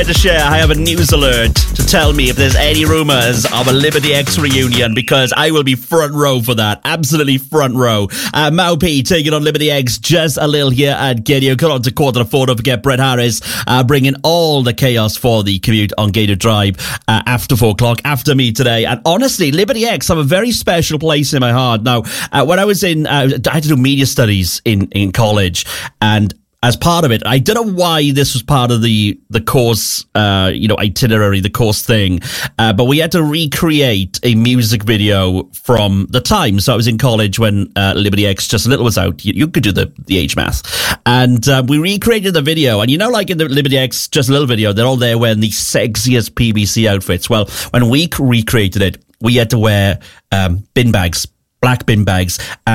To share, I have a news alert to tell me if there's any rumours of a Liberty X reunion, because I will be front row for that. Absolutely front row. Mau P taking on Liberty X just a little here at Gadio. Cut on to 3:45. Don't forget Brett Harris bringing all the chaos for the commute on Gator Drive after 4 o'clock, after me today. And honestly, Liberty X have a very special place in my heart. Now, when I was in, I had to do media studies in college, and as part of it, I don't know why this was part of the course, itinerary, the course thing, but we had to recreate a music video from the time. So I was in college when Liberty X Just a Little was out. You could do the age math. And we recreated the video. And like in the Liberty X Just a Little video, they're all there wearing the sexiest PVC outfits. Well, when we recreated it, we had to wear bin bags, black bin bags.